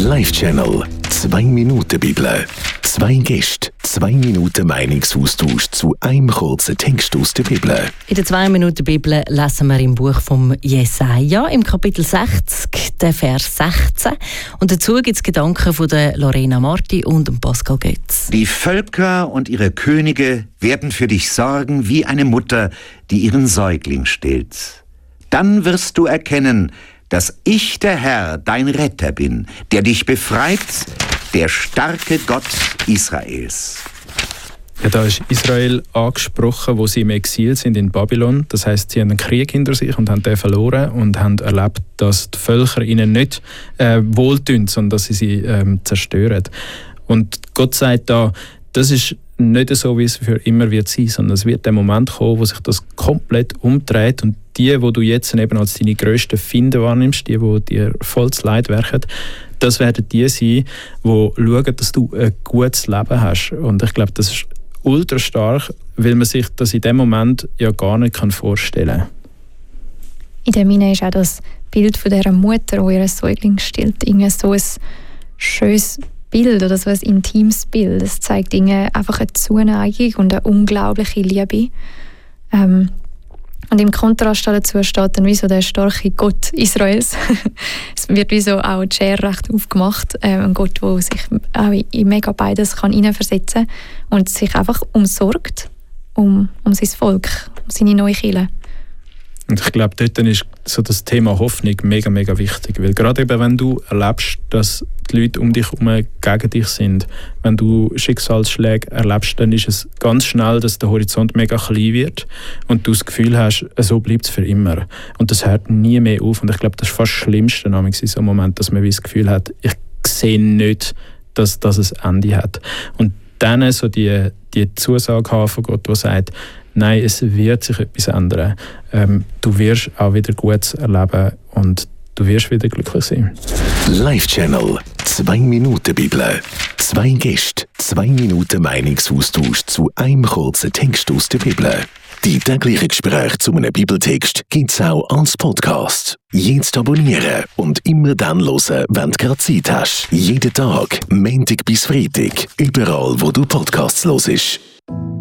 Live-Channel 2 Minuten Bibel. 2 Gäste, 2 Minuten Meinungsaustausch zu einem kurzen Text aus der Bibel. In der 2 Minuten Bibel lesen wir im Buch vom Jesaja im Kapitel 60, den Vers 16. Und dazu gibt es Gedanken von der Lorena Marti und dem Pascal Götz. Die Völker und ihre Könige werden für dich sorgen wie eine Mutter, die ihren Säugling stillt. Dann wirst du erkennen, dass ich der Herr, dein Retter bin, der dich befreit, der starke Gott Israels. Ja, da ist Israel angesprochen, wo sie im Exil sind in Babylon. Das heisst, sie haben einen Krieg hinter sich und haben den verloren und haben erlebt, dass die Völker ihnen nicht wohltun, sondern dass sie zerstören. Und Gott sagt da, das ist nicht so, wie es für immer wird sein, sondern es wird der Moment kommen, wo sich das komplett umdreht und die, wo du jetzt eben als deine grössten Feinde wahrnimmst, die dir voll zu Leid werken, das werden die sein, die schauen, dass du ein gutes Leben hast. Und ich glaube, das ist ultra stark, weil man sich das in dem Moment ja gar nicht vorstellen kann. In dem Sinne ist auch das Bild von dieser Mutter, die ihren Säugling stillt, irgendwie so ein schönes Bild oder so ein intimes Bild. Es zeigt einfach eine Zuneigung und eine unglaubliche Liebe. Und im Kontrast dazu steht dann wie so der starke Gott Israels. Es wird wie so auch die Schere recht aufgemacht. Ein Gott, der sich auch in mega beides hineinversetzen kann und sich einfach umsorgt um sein Volk, um seine neue Kirche. Und ich glaube, dort ist so das Thema Hoffnung mega, mega wichtig. Weil gerade eben, wenn du erlebst, dass die Leute um dich herum gegen dich sind, wenn du Schicksalsschläge erlebst, dann ist es ganz schnell, dass der Horizont mega klein wird und du das Gefühl hast, so bleibt es für immer. Und das hört nie mehr auf. Und ich glaube, das ist fast das Schlimmste in so einem Moment, dass man das Gefühl hat, ich sehe nicht, dass das ein Ende hat. Und dann so die Zusage haben von Gott, die sagt, nein, es wird sich etwas ändern. Du wirst auch wieder Gutes erleben und du wirst wieder glücklich sein. Live-Channel 2 Minuten Bibel. 2 Gäste, 2 Minuten Meinungsaustausch zu einem kurzen Text aus der Bibel. Die täglichen Gespräche zu einem Bibeltext gibt es auch als Podcast. Jetzt abonnieren und immer dann hören, wenn du gerade Zeit hast. Jeden Tag, Montag bis Freitag, überall, wo du Podcasts hörst.